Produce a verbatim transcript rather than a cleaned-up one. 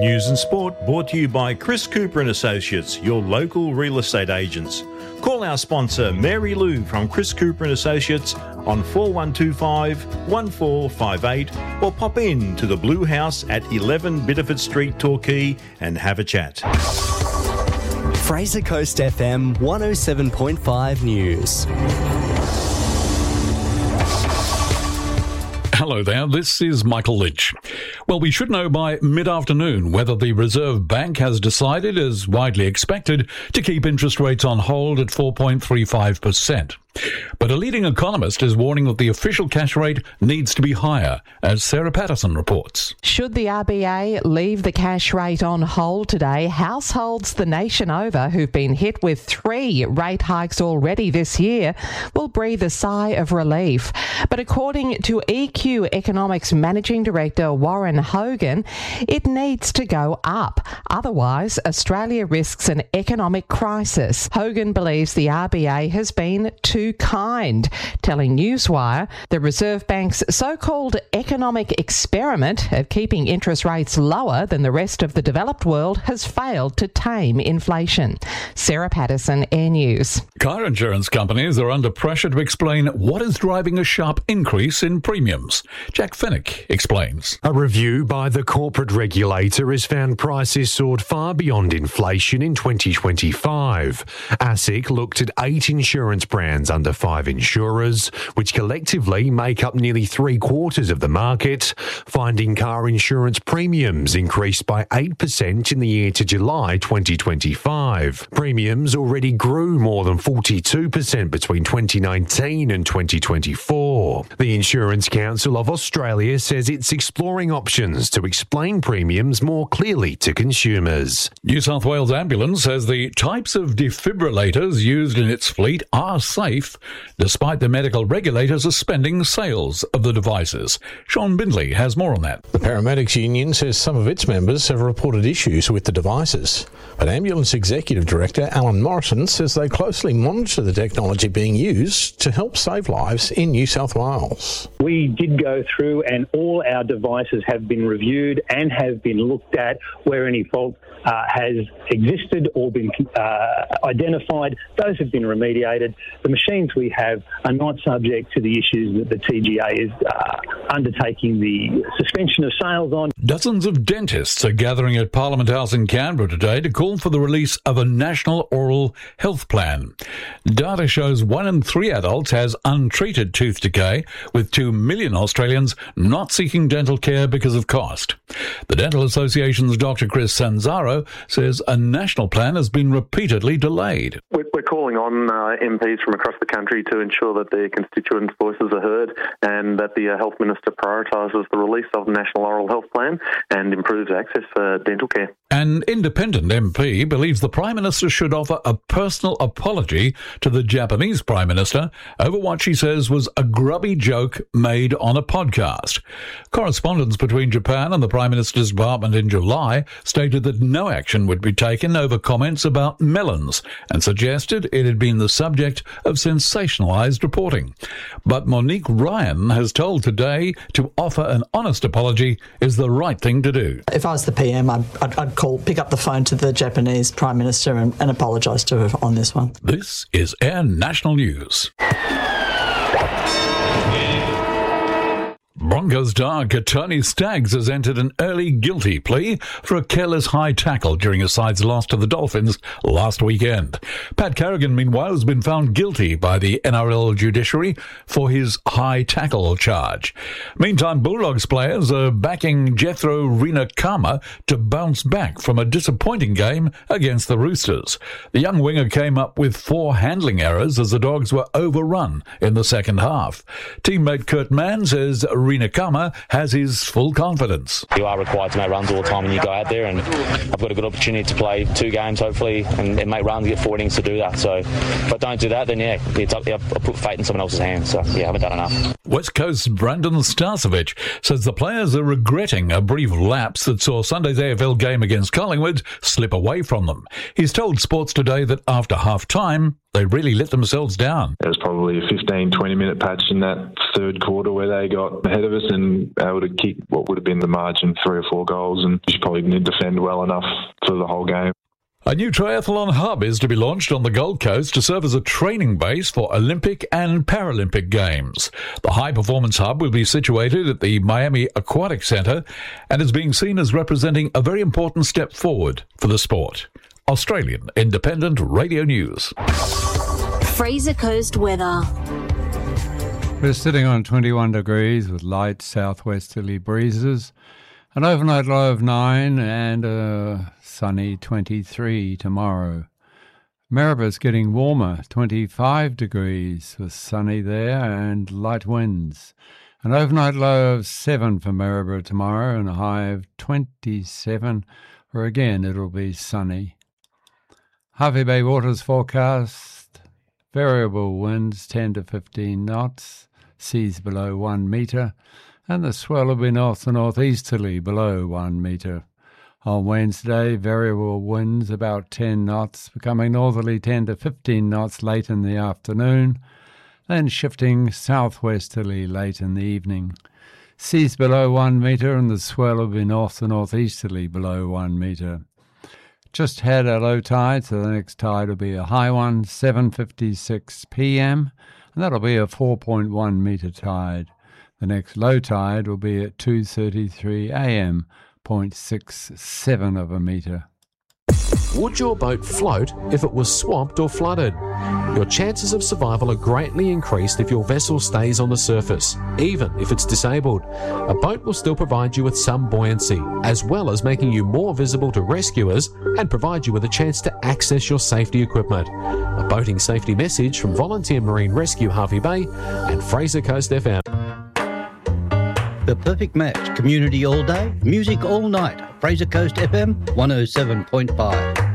News and sport brought to you by Chris Cooper and Associates, your local real estate agents. Call our sponsor Mary Lou from Chris Cooper and Associates on four one two five, one four five eight or pop in to the Blue House at eleven Biddeford Street, Torquay and have a chat. Fraser Coast F M one oh seven point five News. Hello there, this is Michael Lynch. Well, we should know by mid-afternoon whether the Reserve Bank has decided, as widely expected, to keep interest rates on hold at four point three five percent. But a leading economist is warning that the official cash rate needs to be higher, as Sarah Patterson reports. Should the R B A leave the cash rate on hold today, households the nation over who've been hit with three rate hikes already this year will breathe a sigh of relief. But according to E Q Economics Managing Director Warren Hogan, it needs to go up. Otherwise, Australia risks an economic crisis. Hogan believes the R B A has been too kind, telling Newswire the Reserve Bank's so-called economic experiment of keeping interest rates lower than the rest of the developed world has failed to tame inflation. Sarah Patterson, Air News. Car insurance companies are under pressure to explain what is driving a sharp increase in premiums. Jack Fennick explains. A review by the corporate regulator has found prices soared far beyond inflation in twenty twenty-five. ASIC looked at eight insurance brands under five insurers, which collectively make up nearly three quarters of the market, finding car insurance premiums increased by eight percent in the year to July twenty twenty-five. Premiums already grew more than forty-two percent between twenty nineteen and twenty twenty-four. The Insurance Council of Australia says it's exploring options to explain premiums more clearly to consumers. New South Wales Ambulance says the types of defibrillators used in its fleet are safe, despite the medical regulator suspending sales of the devices. Sean Bindley has more on that. The Paramedics Union says some of its members have reported issues with the devices, but Ambulance Executive Director Alan Morrison says they closely monitor the technology being used to help save lives in New South Wales. We did go through and all our devices have been reviewed and have been looked at where any fault uh, has existed or been uh, identified. Those have been remediated. The machines we have are not subject to the issues that the T G A is uh, undertaking the suspension of sales on. Dozens of dentists are gathering at Parliament House in Canberra today to call for the release of a national oral health plan. Data shows one in three adults has untreated tooth decay, with two million Australians not seeking dental care because of cost. The Dental Association's Doctor Chris Sanzaro says a national plan has been repeatedly delayed. We're calling on uh, M Ps from across the country to ensure that their constituents' voices are heard and that the uh, Health Minister prioritises the release of the National Oral Health Plan and improves access for dental care. An independent M P believes the Prime Minister should offer a personal apology to the Japanese Prime Minister over what she says was a grubby joke made on a podcast. Correspondence between Japan and the Prime Minister's department in July stated that no action would be taken over comments about melons and suggested it had been the subject of sensationalised reporting. But Monique Ryan has told Today to offer an honest apology is the right thing to do. If I was the P M, I'd, I'd, I'd call, pick up the phone to the Japanese Prime Minister and, and apologise to her on this one. This is Air National News. Broncos star Tony Staggs has entered an early guilty plea for a careless high tackle during his side's loss to the Dolphins last weekend. Pat Carrigan, meanwhile, has been found guilty by the N R L judiciary for his high tackle charge. Meantime, Bulldogs players are backing Jethro Rinakama to bounce back from a disappointing game against the Roosters. The young winger came up with four handling errors as the Dogs were overrun in the second half. Teammate Kurt Mann says Rinakama has his full confidence. You are required to make runs all the time when you go out there, and I've got a good opportunity to play two games, hopefully, and, and make runs, get four innings to do that. So if I don't do that, then yeah, it's up, I put fate in someone else's hands. So yeah, I haven't done enough. West Coast's Brandon Starcevich says the players are regretting a brief lapse that saw Sunday's A F L game against Collingwood slip away from them. He's told Sports Today that after half-time, they really let themselves down. There was probably a fifteen, twenty minute patch in that third quarter where they got ahead of us and able to kick what would have been the margin, three or four goals, and just probably didn't defend well enough for the whole game. A new triathlon hub is to be launched on the Gold Coast to serve as a training base for Olympic and Paralympic Games. The High Performance Hub will be situated at the Miami Aquatic Centre and is being seen as representing a very important step forward for the sport. Australian Independent Radio News. Fraser Coast weather. We're sitting on twenty-one degrees with light southwesterly breezes. An overnight low of nine and a sunny twenty-three tomorrow. Maryboro's getting warmer, twenty-five degrees with sunny there and light winds. An overnight low of seven for Maryborough tomorrow and a high of twenty-seven, where again it'll be sunny. Harvey Bay waters forecast, variable winds ten to fifteen knots, seas below one metre, and the swell will be north to northeasterly below one metre. On Wednesday, variable winds about ten knots, becoming northerly ten to fifteen knots late in the afternoon, then shifting southwesterly late in the evening. Seas below one metre and the swell will be north to northeasterly below one metre. Just had a low tide, so the next tide will be a high one, seven fifty-six p.m, and that'll be a four point one metre tide. The next low tide will be at two thirty-three a.m, zero point six seven of a metre. Would your boat float if it was swamped or flooded? Your chances of survival are greatly increased if your vessel stays on the surface, even if it's disabled. A boat will still provide you with some buoyancy, as well as making you more visible to rescuers and provide you with a chance to access your safety equipment. A boating safety message from Volunteer Marine Rescue Harvey Bay and Fraser Coast F M. The perfect match. Community all day, music all night. Fraser Coast F M one oh seven point five.